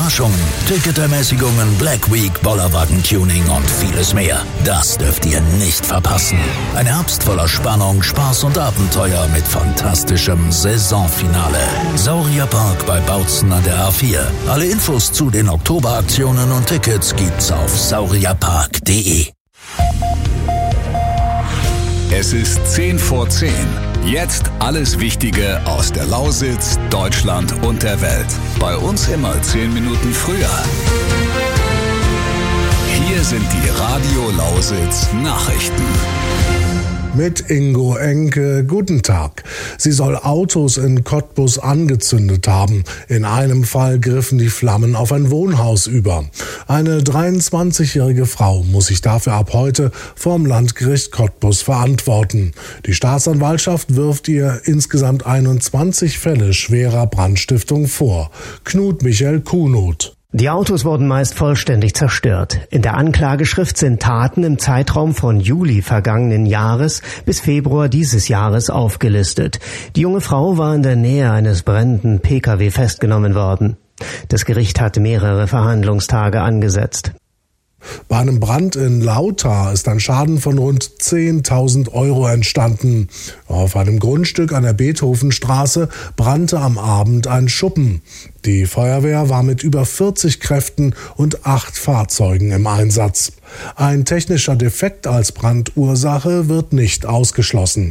Überraschungen, Ticketermäßigungen, Black Week, Bollerwagen-Tuning und vieles mehr. Das dürft ihr nicht verpassen. Ein Herbst voller Spannung, Spaß und Abenteuer mit fantastischem Saisonfinale. Saurierpark bei Bautzen an der A4. Alle Infos zu den Oktoberaktionen und Tickets gibt's auf saurierpark.de. Es ist 10 vor 10. Jetzt alles Wichtige aus der Lausitz, Deutschland und der Welt. Bei uns immer 10 Minuten früher. Hier sind die Radio Lausitz Nachrichten. Mit Ingo Enke, guten Tag. Sie soll Autos in Cottbus angezündet haben. In einem Fall griffen die Flammen auf ein Wohnhaus über. Eine 23-jährige Frau muss sich dafür ab heute vorm Landgericht Cottbus verantworten. Die Staatsanwaltschaft wirft ihr insgesamt 21 Fälle schwerer Brandstiftung vor. Knut Michael Kuhnot. Die Autos wurden meist vollständig zerstört. In der Anklageschrift sind Taten im Zeitraum von Juli vergangenen Jahres bis Februar dieses Jahres aufgelistet. Die junge Frau war in der Nähe eines brennenden Pkw festgenommen worden. Das Gericht hat mehrere Verhandlungstage angesetzt. Bei einem Brand in Lauter ist ein Schaden von rund 10.000 Euro entstanden. Auf einem Grundstück an der Beethovenstraße brannte am Abend ein Schuppen. Die Feuerwehr war mit über 40 Kräften und 8 Fahrzeugen im Einsatz. Ein technischer Defekt als Brandursache wird nicht ausgeschlossen.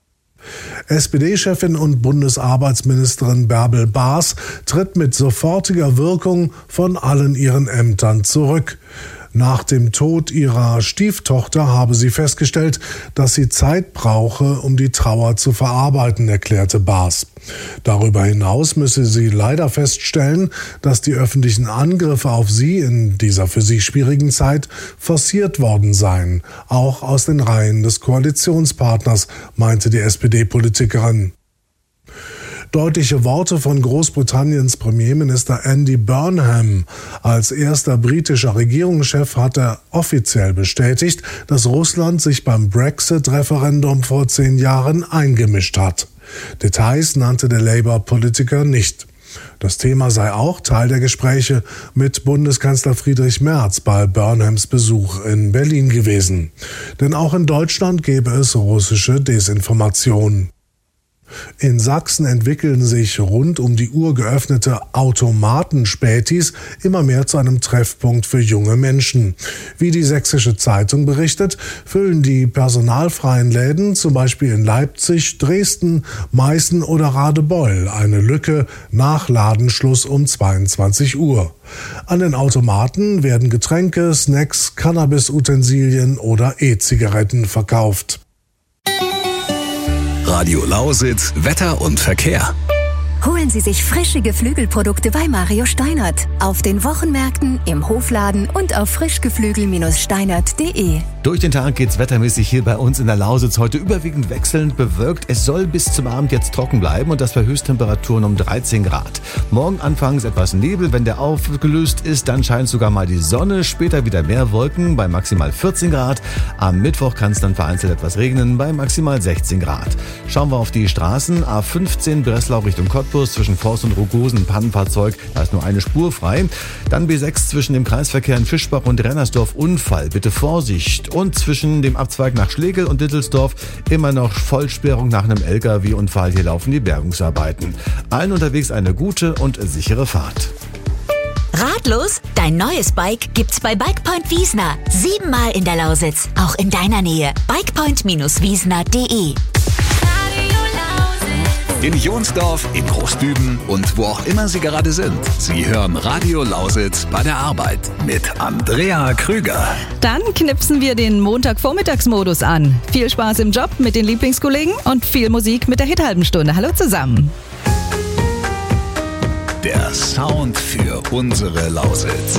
SPD-Chefin und Bundesarbeitsministerin Bärbel Baas tritt mit sofortiger Wirkung von allen ihren Ämtern zurück. Nach dem Tod ihrer Stieftochter habe sie festgestellt, dass sie Zeit brauche, um die Trauer zu verarbeiten, erklärte Baas. Darüber hinaus müsse sie leider feststellen, dass die öffentlichen Angriffe auf sie in dieser für sie schwierigen Zeit forciert worden seien, auch aus den Reihen des Koalitionspartners, meinte die SPD-Politikerin. Deutliche Worte von Großbritanniens Premierminister Andy Burnham. Als erster britischer Regierungschef hat er offiziell bestätigt, dass Russland sich beim Brexit-Referendum vor 10 Jahren eingemischt hat. Details nannte der Labour-Politiker nicht. Das Thema sei auch Teil der Gespräche mit Bundeskanzler Friedrich Merz bei Burnhams Besuch in Berlin gewesen. Denn auch in Deutschland gäbe es russische Desinformation. In Sachsen entwickeln sich rund um die Uhr geöffnete Automatenspätis immer mehr zu einem Treffpunkt für junge Menschen. Wie die Sächsische Zeitung berichtet, füllen die personalfreien Läden zum Beispiel in Leipzig, Dresden, Meißen oder Radebeul eine Lücke nach Ladenschluss um 22 Uhr. An den Automaten werden Getränke, Snacks, Cannabis-Utensilien oder E-Zigaretten verkauft. Radio Lausitz, Wetter und Verkehr. Holen Sie sich frische Geflügelprodukte bei Mario Steinert. Auf den Wochenmärkten, im Hofladen und auf frischgeflügel-steinert.de. Durch den Tag geht's wettermäßig hier bei uns in der Lausitz heute überwiegend wechselnd bewölkt. Es soll bis zum Abend jetzt trocken bleiben und das bei Höchsttemperaturen um 13 Grad. Morgen anfangs etwas Nebel, wenn der aufgelöst ist, dann scheint sogar mal die Sonne. Später wieder mehr Wolken bei maximal 14 Grad. Am Mittwoch kann es dann vereinzelt etwas regnen bei maximal 16 Grad. Schauen wir auf die Straßen. A15 Breslau Richtung Cottbus zwischen Forst und Rogosen ein Pannenfahrzeug. Da ist nur eine Spur frei. Dann B6 zwischen dem Kreisverkehr in Fischbach und Rennersdorf Unfall. Bitte Vorsicht. Und zwischen dem Abzweig nach Schlegel und Dittelsdorf immer noch Vollsperrung nach einem LKW-Unfall. Hier laufen die Bergungsarbeiten. Allen unterwegs eine gute und sichere Fahrt. Ratlos? Dein neues Bike gibt's bei Bikepoint Wiesner. 7-mal in der Lausitz, auch in deiner Nähe. Bikepoint-wiesner.de. In Jonsdorf, in Großdüben und wo auch immer Sie gerade sind. Sie hören Radio Lausitz bei der Arbeit mit Andrea Krüger. Dann knipsen wir den Montagvormittagsmodus an. Viel Spaß im Job mit den Lieblingskollegen und viel Musik mit der Hit-Halben-Stunde. Hallo zusammen. Der Sound für unsere Lausitz.